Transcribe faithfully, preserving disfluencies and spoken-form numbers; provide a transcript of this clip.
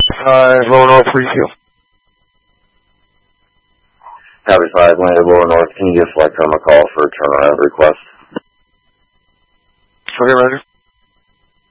five, Lower North, refuel. Copy five, landed Lower North. Can you give Flight Coma a call for a turnaround request? Okay, Roger.